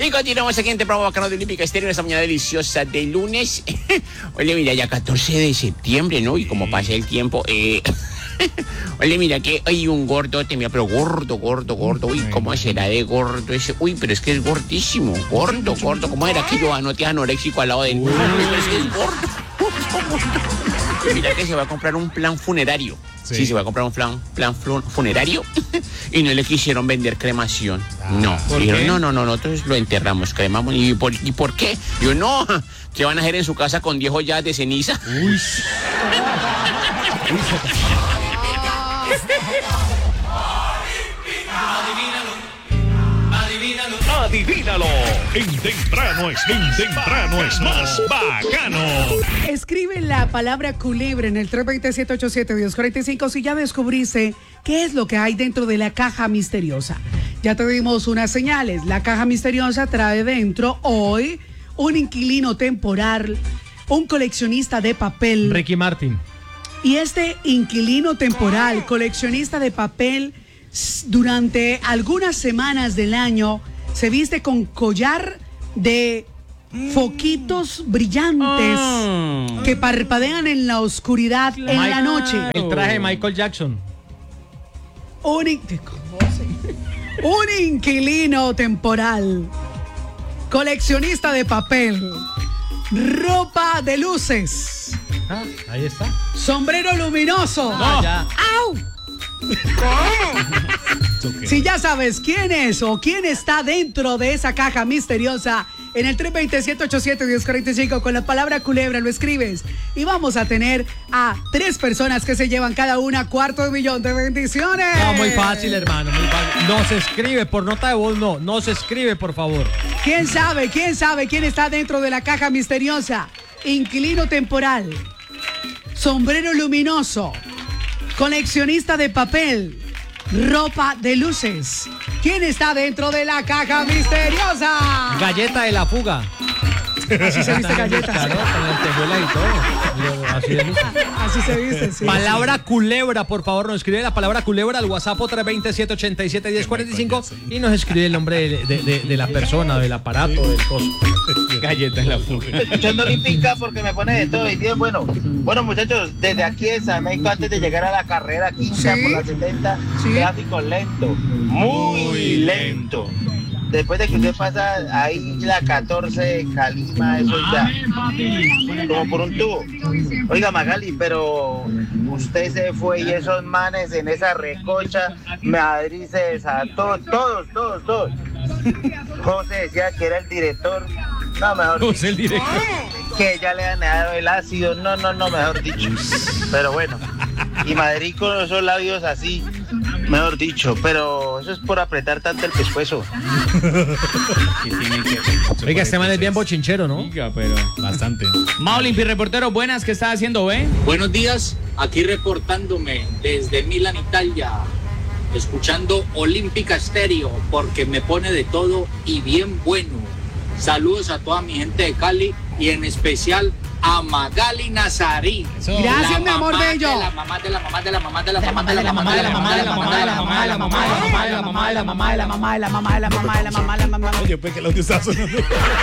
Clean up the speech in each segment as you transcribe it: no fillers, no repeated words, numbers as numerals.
Y continuamos aquí en Temprano Bacano de Olímpica Estéreo en esta mañana deliciosa de lunes. Oye, mira, ya 14 de septiembre, ¿no? Y como pasa el tiempo, oye, mira que hay un gordo, mira, pero gordo. Uy, ¿cómo será de gordo ese? Uy, pero es que es gordísimo. Gordo. ¿Cómo era que yo anoté anoréxico al lado de él? Uy, pero es que es gordo. Mira que se va a comprar un plan funerario. Sí, se va a comprar un plan funerario y no le quisieron vender cremación. No, dijeron, no, nosotros lo enterramos, cremamos. ¿Y por qué? Yo, no, ¿qué van a hacer en su casa con 10 ollas de ceniza? Uy. Adivínalo. En temprano es más bacano. Escribe la palabra culebra en el 320-787-1045 si ya descubriste qué es lo que hay dentro de la caja misteriosa. Ya te dimos unas señales. La caja misteriosa trae dentro hoy un inquilino temporal, un coleccionista de papel. Ricky Martin. Y este inquilino temporal, coleccionista de papel, durante algunas semanas del año se viste con collar de foquitos brillantes que parpadean en la oscuridad en la noche. El traje de Michael Jackson. Un inquilino temporal, coleccionista de papel, ropa de luces. Ahí está. Sombrero luminoso. Ya. ¡Au! Si ya sabes quién es o quién está dentro de esa caja misteriosa, en el 320-787-1045 con la palabra culebra lo escribes y vamos a tener a 3 personas que se llevan cada una $250,000 de bendiciones. No, muy fácil, hermano, muy fácil. No se escribe por nota de voz, no se escribe, por favor. ¿Quién sabe quién está dentro de la caja misteriosa? Inquilino temporal, sombrero luminoso, coleccionista de papel, ropa de luces. ¿Quién está dentro de la caja misteriosa? Galleta de la fuga. Así se viste Galleta. Claro, con lentejuelas y todo. Así se viste, sí. Palabra culebra, por favor, nos escribe la palabra culebra al WhatsApp 320-787-1045 y nos escribe el nombre de la persona, del aparato, del coso. Galleta en la fuga. Escuchando Olímpica porque me pone de todo y bien bueno. Bueno, muchachos, desde aquí de San México, antes de llegar a la carrera quinta por la 70, tráfico lento, muy lento. Después de que usted pasa ahí la 14 de Calima, eso ya, como por un tubo. Oiga, Magali, pero usted se fue y esos manes en esa recocha, Madrid se desató, todos. José decía que era el director, no, mejor José, el director. Que ya le han dado el ácido, no, mejor dicho. Pero bueno, y Madrid con esos labios así, mejor dicho, pero eso es por apretar tanto el pescuezo. Oiga, este man es bien bochinchero, ¿no? Oiga, pero bastante. Maolimpi, reportero, buenas, ¿qué está haciendo, ve? Buenos días, aquí reportándome desde Milán, Italia, escuchando Olímpica Estéreo, porque me pone de todo y bien bueno. Saludos a toda mi gente de Cali y en especial a Magali Nazarí. Gracias, mi amor bello. La mamá de la mamá de la mamá de la La mamá mamá de la mamá de la mamá de la mamá de la mamá de la mamá de la mamá de la mamá de la mamá de la mamá de la mamá de la mamá de la mamá de la mamá. Oye, pues que el audio está sonando.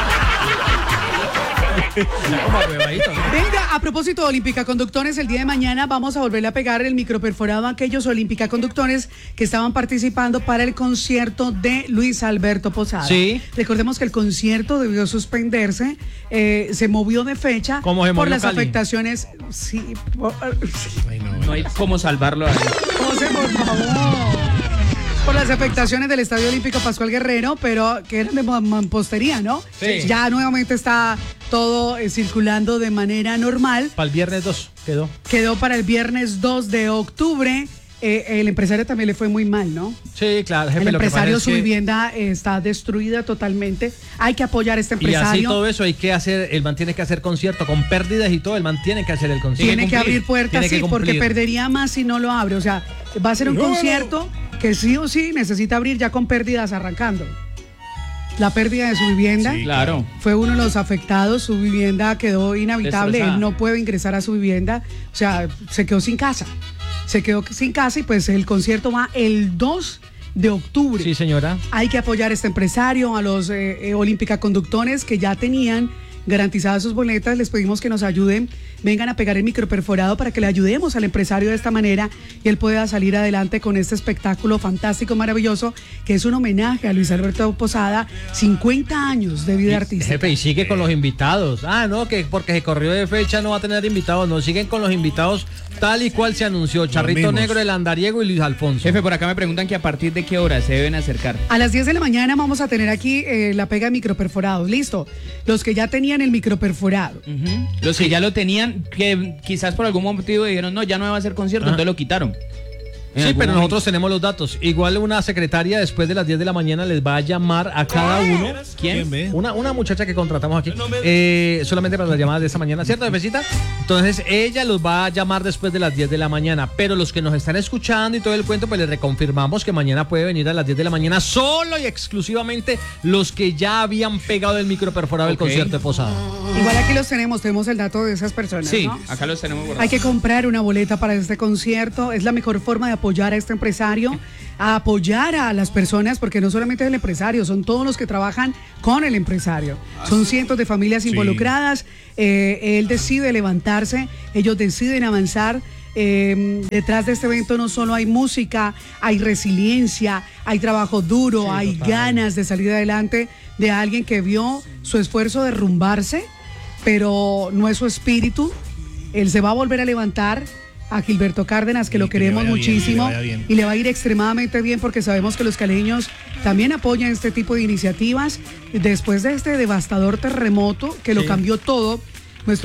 Venga, a propósito de Olímpica Conductores, el día de mañana vamos a volverle a pegar el microperforado a aquellos Olímpica Conductores que estaban participando para el concierto de Luis Alberto Posada. Sí. Recordemos que el concierto debió suspenderse, se movió de fecha por las afectaciones. Sí, No hay cómo salvarlo ahí. José, por favor. Por las afectaciones del Estadio Olímpico Pascual Guerrero, pero que eran de mampostería, ¿no? Sí. Ya nuevamente está todo circulando de manera normal. Para el viernes 2 quedó. Quedó para el viernes 2 de octubre. El empresario también le fue muy mal, ¿no? Sí, claro, jefe. El empresario, lo que pasa es su que vivienda está destruida totalmente. Hay que apoyar a este y empresario. así todo eso hay que hacer, el man tiene que hacer concierto con pérdidas y todo, el man tiene que hacer el concierto. Tiene que abrir puertas, sí, porque perdería más si no lo abre. O sea, va a ser un concierto que sí o sí necesita abrir ya con pérdidas arrancando. La pérdida de su vivienda, Sí, claro. fue uno de los afectados, su vivienda quedó inhabitable, Destrozada. él no puede ingresar a su vivienda, o sea, se quedó sin casa y pues el concierto va el 2 de octubre. Sí, señora. Hay que apoyar a este empresario, a los Olímpica Conductores que ya tenían garantizadas sus boletas. Les pedimos que nos ayuden, vengan a pegar el microperforado para que le ayudemos al empresario de esta manera y él pueda salir adelante con este espectáculo fantástico, maravilloso, que es un homenaje a Luis Alberto Posada, 50 años de vida artística. Jefe, y sigue con los invitados. No, que porque se corrió de fecha no va a tener invitados, no, siguen con los invitados tal y cual se anunció. Charrito Negro, El Andariego y Luis Alfonso. Jefe, por acá me preguntan que a partir de qué hora se deben acercar. A las 10 de la mañana vamos a tener aquí la pega de microperforados. Listo. Los que ya tenían el microperforado. Los que ya lo tenían, que quizás por algún motivo dijeron, no, ya no va a ser concierto, entonces lo quitaron. Sí, pero nosotros tenemos los datos. Igual una secretaria después de las 10 de la mañana les va a llamar a cada uno. ¿Quién? Una muchacha que contratamos aquí. Solamente para las llamadas de esta mañana, ¿cierto, jefecita? Entonces ella los va a llamar después de las 10 de la mañana. Pero los que nos están escuchando y todo el cuento, pues les reconfirmamos que mañana puede venir a las 10 de la mañana solo y exclusivamente los que ya habían pegado el microperforado del concierto de Posada. Igual aquí los tenemos el dato de esas personas, sí, ¿no? acá los tenemos guardados. Hay que comprar una boleta para este concierto. Es la mejor forma de apoyar a este empresario, a apoyar a las personas, porque no solamente es el empresario, son todos los que trabajan con el empresario. Son cientos de familias involucradas. Él decide levantarse, ellos deciden avanzar. Detrás de este evento no solo hay música, hay resiliencia, hay trabajo duro, sí, hay ganas de salir adelante de alguien que vio su esfuerzo derrumbarse, pero no es su espíritu. Él se va a volver a levantar. A Gilberto Cárdenas, que lo queremos muchísimo, y le va a ir extremadamente bien, porque sabemos que los caleños también apoyan este tipo de iniciativas. Después de este devastador terremoto que lo cambió todo,